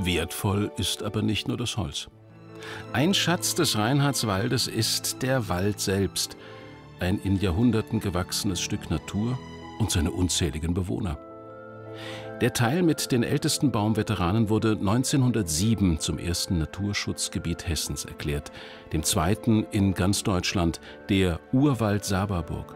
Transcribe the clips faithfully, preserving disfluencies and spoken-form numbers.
Wertvoll ist aber nicht nur das Holz. Ein Schatz des Reinhardswaldes ist der Wald selbst, ein in Jahrhunderten gewachsenes Stück Natur und seine unzähligen Bewohner. Der Teil mit den ältesten Baumveteranen wurde neunzehnhundertsieben zum ersten Naturschutzgebiet Hessens erklärt, dem zweiten in ganz Deutschland, der Urwald Sababurg.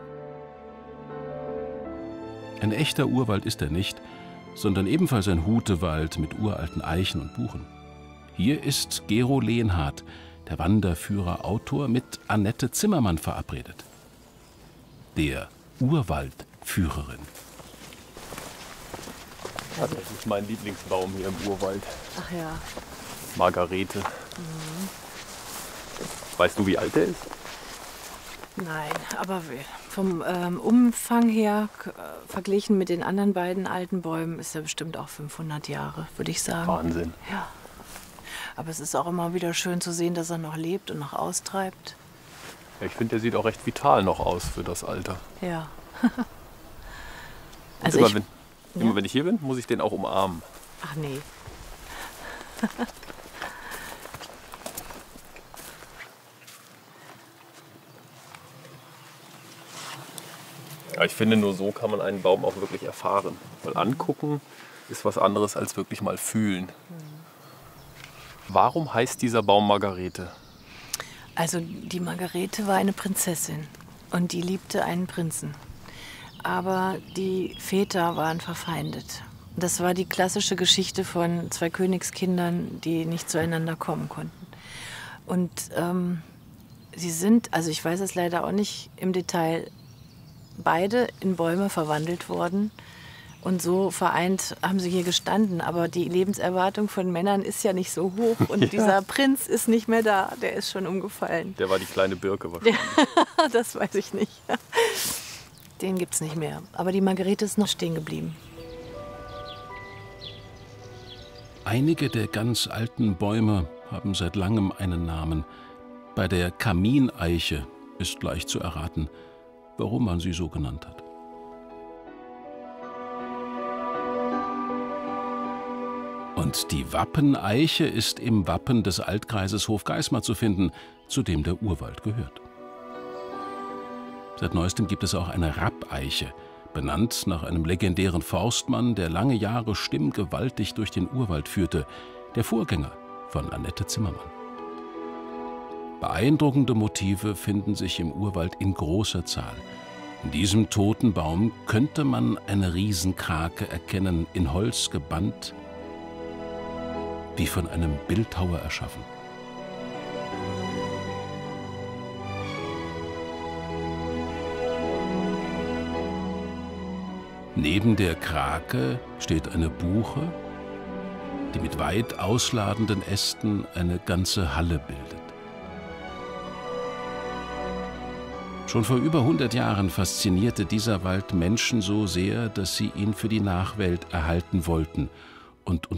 Ein echter Urwald ist er nicht, sondern ebenfalls ein Hutewald mit uralten Eichen und Buchen. Hier ist Gero Lehnhardt, der Wanderführer-Autor, mit Annette Zimmermann verabredet, der Urwaldführerin. Ja, das ist mein Lieblingsbaum hier im Urwald. Ach ja. Margarete. Mhm. Weißt du, wie alt der ist? Nein, aber vom ähm, Umfang her, äh, verglichen mit den anderen beiden alten Bäumen, ist er bestimmt auch fünfhundert Jahre, würde ich sagen. Wahnsinn. Ja. Aber es ist auch immer wieder schön zu sehen, dass er noch lebt und noch austreibt. Ja, ich finde, der sieht auch recht vital noch aus für das Alter. Ja. Also immer, ich, wenn, ja? immer wenn ich hier bin, muss ich den auch umarmen. Ach nee. Ja, ich finde, nur so kann man einen Baum auch wirklich erfahren. Weil angucken ist was anderes als wirklich mal fühlen. Warum heißt dieser Baum Margarete? Also die Margarete war eine Prinzessin und die liebte einen Prinzen. Aber die Väter waren verfeindet. Das war die klassische Geschichte von zwei Königskindern, die nicht zueinander kommen konnten. Und ähm, sie sind, also ich weiß es leider auch nicht im Detail, beide in Bäume verwandelt worden. Und so vereint haben sie hier gestanden. Aber die Lebenserwartung von Männern ist ja nicht so hoch. Und ja. Dieser Prinz ist nicht mehr da. Der ist schon umgefallen. Der war die kleine Birke wahrscheinlich. Das weiß ich nicht. Den gibt's nicht mehr. Aber die Margarete ist noch stehen geblieben. Einige der ganz alten Bäume haben seit langem einen Namen. Bei der Kamineiche ist leicht zu erraten, warum man sie so genannt hat. Und die Wappeneiche ist im Wappen des Altkreises Hofgeismar zu finden, zu dem der Urwald gehört. Seit neuestem gibt es auch eine Rappeiche, benannt nach einem legendären Forstmann, der lange Jahre stimmgewaltig durch den Urwald führte, der Vorgänger von Annette Zimmermann. Beeindruckende Motive finden sich im Urwald in großer Zahl. In diesem toten Baum könnte man eine Riesenkrake erkennen, in Holz gebannt, wie von einem Bildhauer erschaffen. Neben der Krake steht eine Buche, die mit weit ausladenden Ästen eine ganze Halle bildet. Schon vor über hundert Jahren faszinierte dieser Wald Menschen so sehr, dass sie ihn für die Nachwelt erhalten wollten und